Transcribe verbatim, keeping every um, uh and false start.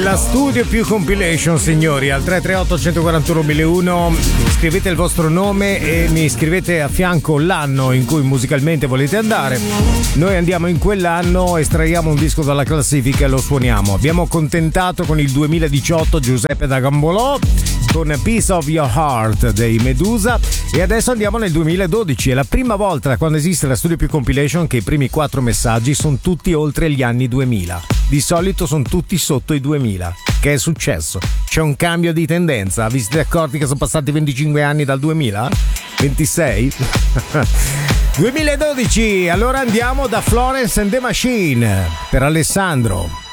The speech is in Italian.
La Studio Più Compilation, signori, al tre tre otto uno quattro uno mille uno. Scrivete il vostro nome e mi scrivete a fianco l'anno in cui musicalmente volete andare. Noi andiamo in quell'anno, estraiamo un disco dalla classifica e lo suoniamo. Abbiamo accontentato con il duemiladiciotto Giuseppe da Gambolò con Piece of Your Heart dei Medusa, e adesso andiamo nel duemiladodici. È la prima volta da quando esiste la Studio Più Compilation che i primi quattro messaggi sono tutti oltre gli anni duemila. Di solito sono tutti sotto i duemila. Che è successo? C'è un cambio di tendenza? Vi siete accorti che sono passati venticinque anni dal duemila? ventisei? duemiladodici. Allora andiamo da Florence and the Machine per Alessandro.